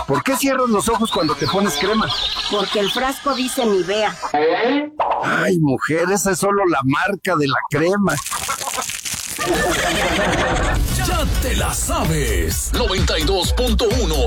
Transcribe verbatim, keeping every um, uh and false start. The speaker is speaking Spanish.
¿Por qué cierras los ojos cuando te pones crema? Porque el frasco dice Nivea. Ay, mujer, esa es solo la marca de la crema. Ya te la sabes. noventa y dos punto uno